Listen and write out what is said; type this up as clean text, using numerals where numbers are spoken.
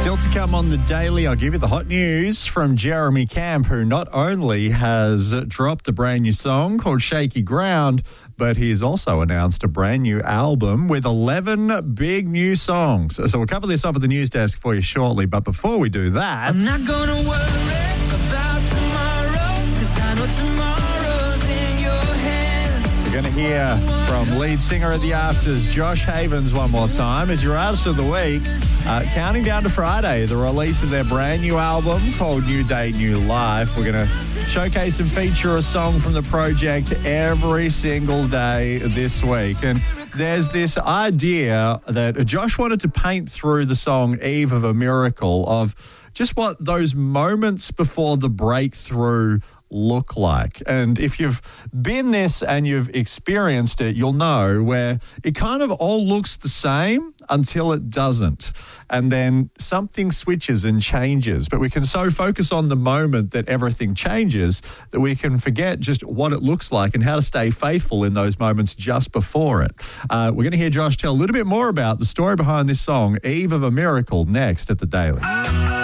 Still to come on the Daily, I'll give you the hot news from Jeremy Camp, who not only has dropped a brand new song called Shaky Ground, but he's also announced a brand new album with 11 big new songs. So we'll cover this up at the news desk for you shortly. But before we do that, I'm not gonna worry about tomorrow, 'cause I know tomorrow's in your hands. we're going to hear from lead singer of the Afters, Josh Havens, one more time as your artist of the week. Counting down to Friday, the release of their brand new album called New Day, New Life. We're going to showcase and feature a song from the project every single day this week. And there's this idea that Josh wanted to paint through the song Eve of a Miracle of just what those moments before the breakthrough look like. And if you've been this and you've experienced it, you'll know where it kind of all looks the same until it doesn't. And then something switches and changes. But we can so focus on the moment that everything changes that we can forget just what it looks like and how to stay faithful in those moments just before it. We're going to hear Josh tell a little bit more about the story behind this song, Eve of a Miracle, next at The Daily.